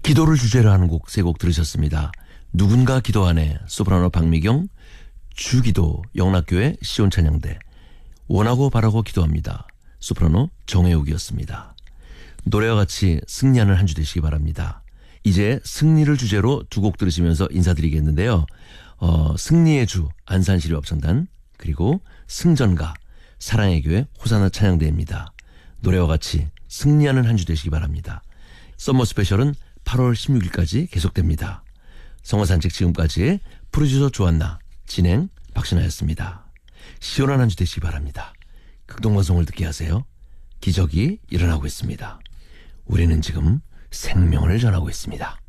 기도를 주제로 하는 곡 세 곡 들으셨습니다. 누군가 기도하네 소프라노 박미경, 주기도 영락교회 시온찬양대, 원하고 바라고 기도합니다 소프라노 정혜욱이었습니다. 노래와 같이 승리하는 한 주 되시기 바랍니다. 이제 승리를 주제로 두 곡 들으시면서 인사드리겠는데요. 승리의 주 안산시립 합창단, 그리고 승전가 사랑의 교회 호사나 찬양대입니다. 노래와 같이 승리하는 한 주 되시기 바랍니다. 썸머 스페셜은 8월 16일까지 계속됩니다. 성화산책 지금까지의 프로듀서 조한나, 진행 박신하였습니다. 시원한 한 주 되시기 바랍니다. 극동방송을 듣게 하세요. 기적이 일어나고 있습니다. 우리는 지금 생명을 전하고 있습니다.